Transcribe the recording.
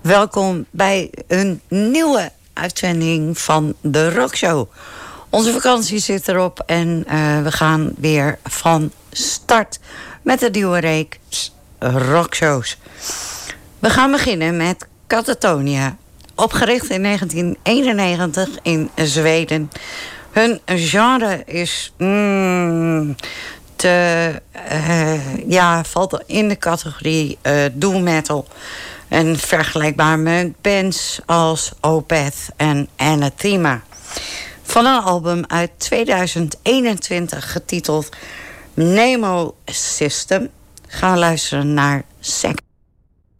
Welkom bij een nieuwe uitzending van de Rockshow. Onze vakantie zit erop en we gaan weer van start met de nieuwe reeks Rockshows. We gaan beginnen met Katatonia. Opgericht in 1991 in Zweden. Hun genre is valt in de categorie doom metal. En vergelijkbaar met bands als Opeth en Anathema. Van een album uit 2021 getiteld Nemo System gaan we luisteren naar Second.